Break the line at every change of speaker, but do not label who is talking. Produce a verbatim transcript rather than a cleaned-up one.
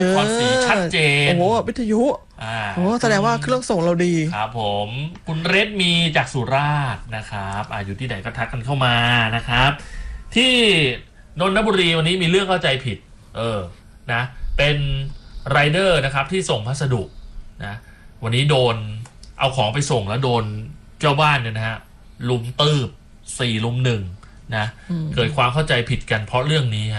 ครศรีชัดเจน
โอ้โหวิทยุ
อ่า
โอ้แสดงว่าเครื่องส่งเราดี
ครับผมคุณเรดมีจากสุราษฎร์นะครับอ่าอยู่ที่ไหนก็ทักกันเข้ามานะครับ ที่นนทบุรีวันนี้มีเรื่องเข้าใจผิดเออนะเป็นไรเดอร์นะครับที่ส่งพัสดุนะวันนี้โดนเอาของไปส่งแล้วโดนเจ้าบ้านเนี่ยนะฮะลุมตืบสี่ลุมหนึ่งนะเกิดความเข้าใจผิดกันเพราะเรื่องนี้